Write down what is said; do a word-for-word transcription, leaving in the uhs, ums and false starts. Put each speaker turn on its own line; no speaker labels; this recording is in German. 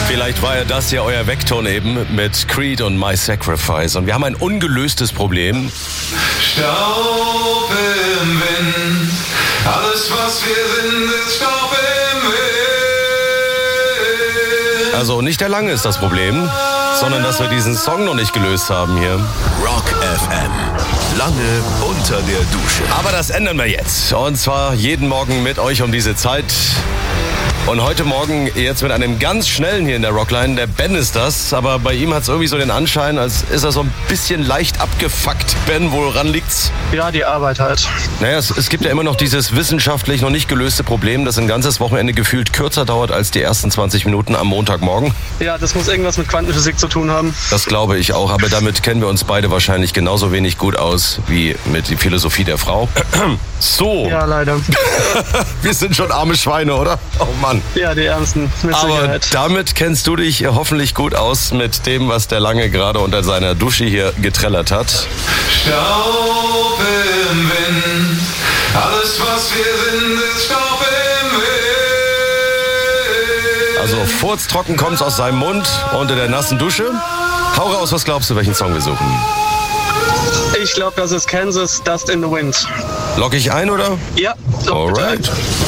Vielleicht war ja das ja euer Vektor eben mit Creed und My Sacrifice. Und wir haben ein ungelöstes Problem.
Staub im Wind, alles was wir sind ist Staub im Wind.
Also nicht der Lange ist das Problem, sondern dass wir diesen Song noch nicht gelöst haben hier.
Rock F M. Lange unter der Dusche.
Aber das ändern wir jetzt. Und zwar jeden Morgen mit euch um diese Zeit. Und heute Morgen jetzt mit einem ganz schnellen hier in der Rockline. Der Ben ist das, aber bei ihm hat es irgendwie so den Anschein, als ist er so ein bisschen leicht abgefuckt. Ben, woran liegt's?
Ja, die Arbeit halt.
Naja, es, es gibt ja immer noch dieses wissenschaftlich noch nicht gelöste Problem, das ein ganzes Wochenende gefühlt kürzer dauert als die ersten zwanzig Minuten am Montagmorgen.
Ja, das muss irgendwas mit Quantenphysik zu tun haben.
Das glaube ich auch, aber damit kennen wir uns beide wahrscheinlich genauso wenig gut aus wie mit der Philosophie der Frau. So.
Ja, leider.
Wir sind schon arme Schweine, oder? Oh Mann.
Ja, die Ärmsten, mit
Aber
Sicherheit.
damit kennst du dich hoffentlich gut aus mit dem, was der Lange gerade unter seiner Dusche hier getrellert hat.
Staub im Wind, alles was wir sind ist Staub im Wind.
Also furztrocken kommt's aus seinem Mund unter der nassen Dusche. Hau raus, was glaubst du, welchen Song wir suchen?
Ich glaube, das ist Kansas, Dust in the Wind.
Lock ich ein, oder?
Ja, so bitte.
Alright.